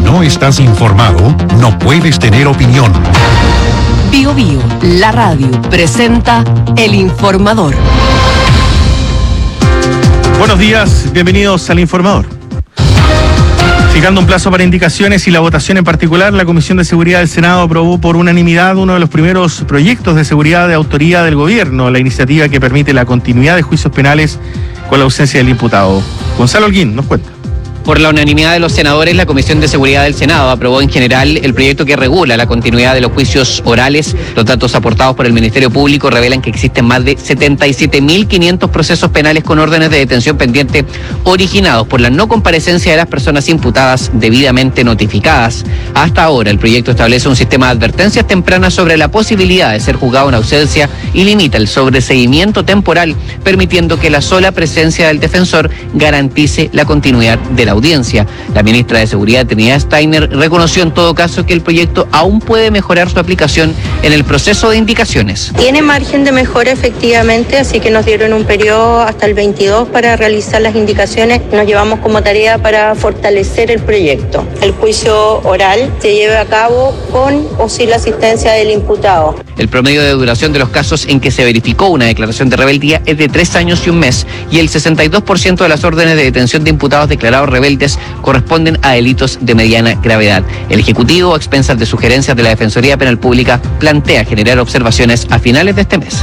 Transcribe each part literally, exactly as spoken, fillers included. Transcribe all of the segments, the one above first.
no estás informado, no puedes tener opinión. Bio Bio, la radio, presenta El Informador. Buenos días, bienvenidos al Informador. Fijando un plazo para indicaciones y la votación en particular, la Comisión de Seguridad del Senado aprobó por unanimidad uno de los primeros proyectos de seguridad de autoría del gobierno, la iniciativa que permite la continuidad de juicios penales con la ausencia del imputado. Gonzalo Holguín nos cuenta. Por la unanimidad de los senadores, la Comisión de Seguridad del Senado aprobó en general el proyecto que regula la continuidad de los juicios orales. Los datos aportados por el Ministerio Público revelan que existen más de setenta y siete mil quinientos procesos penales con órdenes de detención pendiente originados por la no comparecencia de las personas imputadas debidamente notificadas. Hasta ahora, el proyecto establece un sistema de advertencias tempranas sobre la posibilidad de ser juzgado en ausencia y limita el sobreseimiento temporal, permitiendo que la sola presencia del defensor garantice la continuidad de la audiencia. La ministra de Seguridad, Trinidad Steiner, reconoció en todo caso que el proyecto aún puede mejorar su aplicación en el proceso de indicaciones. Tiene margen de mejora efectivamente, así que nos dieron un periodo hasta el veintidós para realizar las indicaciones. Nos llevamos como tarea para fortalecer el proyecto. El juicio oral se lleve a cabo con o sin la asistencia del imputado. El promedio de duración de los casos en que se verificó una declaración de rebeldía es de tres años y un mes, y el sesenta y dos por ciento de las órdenes de detención de imputados declarados rebeldes corresponden a delitos de mediana gravedad. El Ejecutivo, a expensas de sugerencias de la Defensoría Penal Pública, plantea generar observaciones a finales de este mes.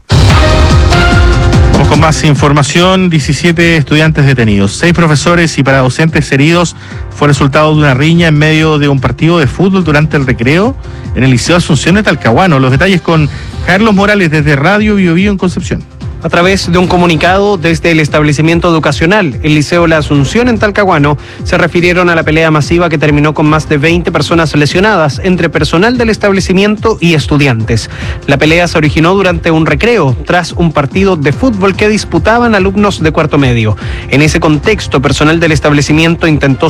Vamos con más información. diecisiete estudiantes detenidos, seis profesores y paradocentes heridos fue resultado de una riña en medio de un partido de fútbol durante el recreo en el Liceo Asunción de Talcahuano. Los detalles con Carlos Morales desde Radio Bio Bio en Concepción. A través de un comunicado desde el establecimiento educacional, el Liceo La Asunción en Talcahuano, se refirieron a la pelea masiva que terminó con más de veinte personas lesionadas entre personal del establecimiento y estudiantes. La pelea se originó durante un recreo, tras un partido de fútbol que disputaban alumnos de cuarto medio. En ese contexto, personal del establecimiento intentó